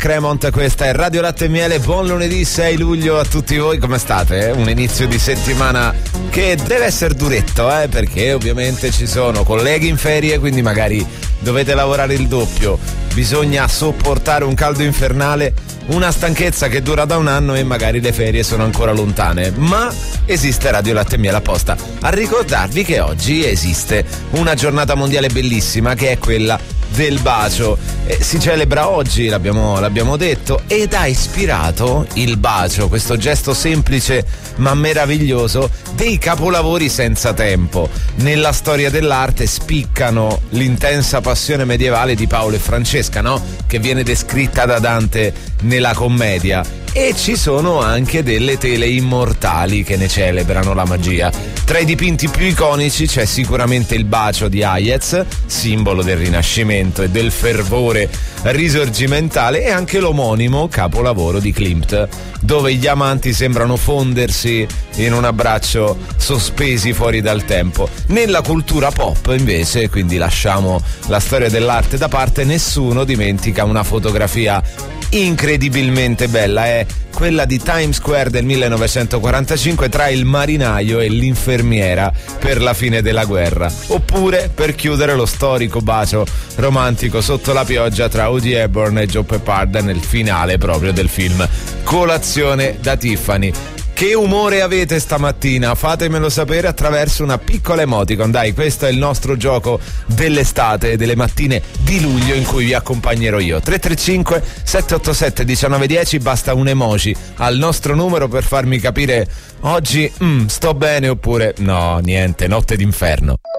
Cremont, questa è Radio Latte e Miele. Buon lunedì 6 luglio a tutti voi, come state? Un inizio di settimana che deve essere duretto, perché ovviamente ci sono colleghi in ferie, quindi magari dovete lavorare il doppio, bisogna sopportare un caldo infernale, una stanchezza che dura da un anno e magari le ferie sono ancora lontane, ma esiste Radio Latte e Miele apposta a ricordarvi che oggi esiste una giornata mondiale bellissima, che è quella del bacio. Si celebra oggi, l'abbiamo detto, ed ha ispirato il bacio, questo gesto semplice ma meraviglioso, dei capolavori senza tempo. Nella storia dell'arte spiccano l'intensa passione medievale di Paolo e Francesca, no? Che viene descritta da Dante nella commedia. E ci sono anche delle tele immortali che ne celebrano la magia. Tra i dipinti più iconici c'è sicuramente il bacio di Hayez, simbolo del Rinascimento e del fervore risorgimentale, e anche l'omonimo capolavoro di Klimt, dove gli amanti sembrano fondersi in un abbraccio sospesi fuori dal tempo. Nella cultura pop invece, quindi lasciamo la storia dell'arte da parte, nessuno dimentica una fotografia incredibilmente bella, è quella di Times Square del 1945 tra il marinaio e l'infermiera per la fine della guerra, oppure per chiudere lo storico bacio romantico sotto la pioggia tra Audrey Hepburn e Joe Peppard nel finale proprio del film Colazione da Tiffany. Che umore avete stamattina? Fatemelo sapere attraverso una piccola emoticon. Dai, questo è il nostro gioco dell'estate e delle mattine di luglio in cui vi accompagnerò io. 335 787 1910, basta un emoji al nostro numero per farmi capire oggi sto bene oppure no, niente, notte d'inferno.